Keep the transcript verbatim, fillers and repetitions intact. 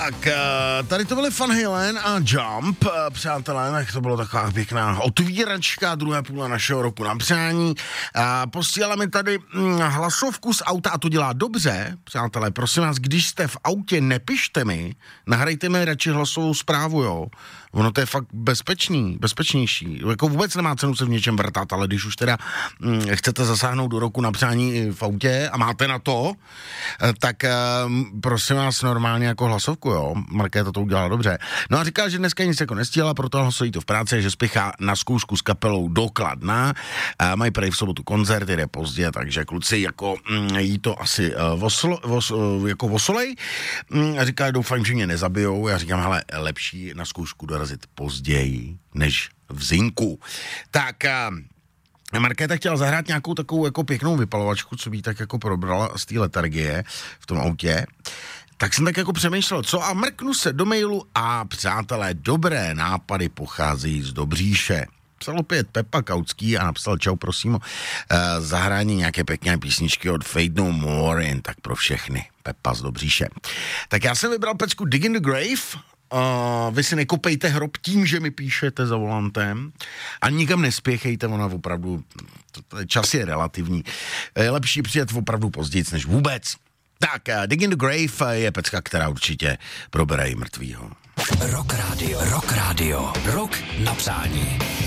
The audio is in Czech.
Tak, tady to byly Van Halen a Jump, přátelé, tak to bylo taková pěkná otvíračka druhé půle našeho roku na přání. Posílala mi tady hlasovku z auta a to dělá dobře, přátelé, prosím vás, když jste v autě, nepište mi, nahrajte mi radši hlasovou zprávu, jo. Ono to je fakt bezpečný, bezpečnější. Jako vůbec nemá cenu se v něčem vrtat, ale když už teda hm, chcete zasáhnout do roku na přání v autě a máte na to, tak hm, prosím vás normálně jako hlasovku, jo. Markéta to udělala dobře. No a říká, že dneska nic jako nestíhala, proto hlasují to v práci, že spěchá na zkoušku s kapelou do Kladna. A mají prej v sobotu koncert, jde pozdě, takže kluci jako hm, jí to asi uh, voslo, vos, uh, jako vosolej. Hm, a říká, doufám, že mě nezabijou. Já říkám, hele, lepší na zkoušku dorazit později, než v zinku. Tak uh, Markéta chtěla zahrát nějakou takovou jako pěknou vypalovačku, co by tak jako probrala z té letargie v tom autě. Tak jsem tak jako přemýšlel, co a mrknu se do mailu a přátelé, dobré nápady pocházejí z Dobříše. Psal opět Pepa Kautský a napsal čau, prosím o uh, zahrání nějaké pěkné písničky od Fade No More, jen tak pro všechny. Pepa z Dobříše. Tak já jsem vybral pecku Dig in the Grave. Uh, vy si nekopejte hrob tím, že mi píšete za volantem a nikam nespěchejte, ona opravdu, čas je relativní. Je lepší přijet opravdu později, než vůbec. Tak, uh, Dig in the Grave je pecka, která určitě probere i mrtvýho. Rock Radio, Rock Radio, Rock na přání.